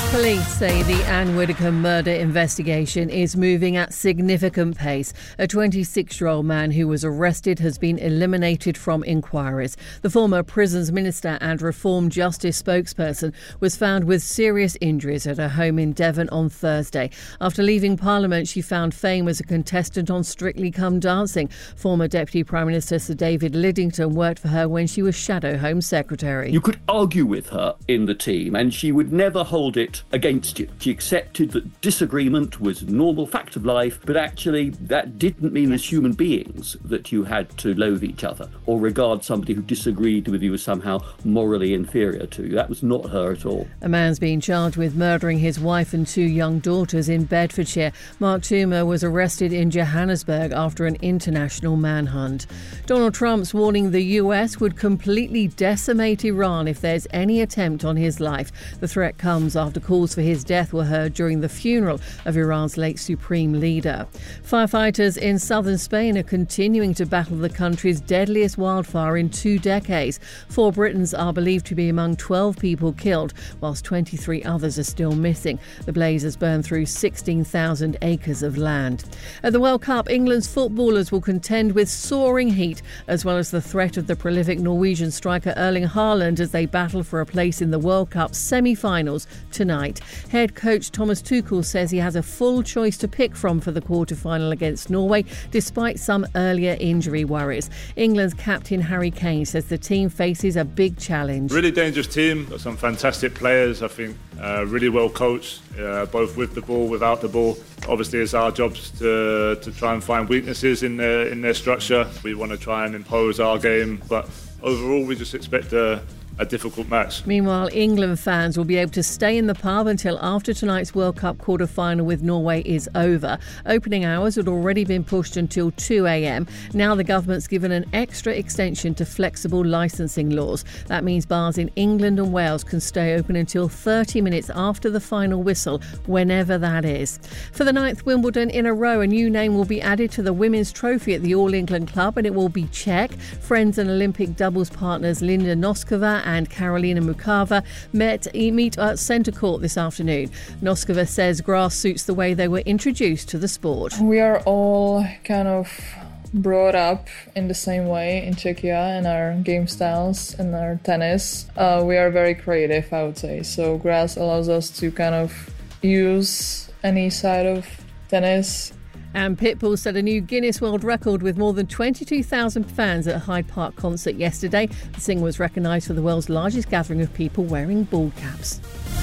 Police say the Anne Widdecombe murder investigation is moving at significant pace. A 26-year-old man who was arrested has been eliminated from inquiries. The former Prisons Minister and Reform Justice spokesperson was found with serious injuries at her home in Devon on Thursday. After leaving Parliament, she found fame as a contestant on Strictly Come Dancing. Former Deputy Prime Minister Sir David Lidington worked for her when she was Shadow Home Secretary. You could argue with her in the team and she would never hold it against you. She accepted that disagreement was a normal fact of life, but actually that didn't mean as human beings that you had to loathe each other or regard somebody who disagreed with you as somehow morally inferior to you. That was not her at all. A man's been charged with murdering his wife and 2 young daughters in Bedfordshire. Mark Toomer was arrested in Johannesburg after an international manhunt. Donald Trump's warning the US would completely decimate Iran if there's any attempt on his life. The threat comes after calls for his death were heard during the funeral of Iran's late supreme leader. Firefighters in southern Spain are continuing to battle the country's deadliest wildfire in 2 decades. 4 Britons are believed to be among 12 people killed, whilst 23 others are still missing. The blaze has burned through 16,000 acres of land. At the World Cup, England's footballers will contend with soaring heat, as well as the threat of the prolific Norwegian striker Erling Haaland as they battle for a place in the World Cup semi-finals tonight. Head coach Thomas Tuchel says he has a full choice to pick from for the quarter-final against Norway, despite some earlier injury worries. England's captain Harry Kane says the team faces a big challenge. Really dangerous team, got some fantastic players, I think, really well coached, both with the ball, without the ball. Obviously it's our jobs to try and find weaknesses in their structure. We want to try and impose our game, but overall we just expect a difficult match. Meanwhile, England fans will be able to stay in the pub until after tonight's World Cup quarter-final with Norway is over. Opening hours had already been pushed until 2 a.m. Now the government's given an extra extension to flexible licensing laws. That means bars in England and Wales can stay open until 30 minutes after the final whistle, whenever that is. For the 9th Wimbledon in a row, a new name will be added to the women's trophy at the All England Club, and it will be Czech. Friends and Olympic doubles partners Linda Noskova and Karolina Mukava meet at centre court this afternoon. Noskova says grass suits the way they were introduced to the sport. We are all kind of brought up in the same way in Czechia and our game styles and our tennis. We are very creative, I would say. So grass allows us to kind of use any side of tennis. And Pitbull set a new Guinness World Record with more than 22,000 fans at a Hyde Park concert yesterday. The singer was recognised for the world's largest gathering of people wearing bald caps.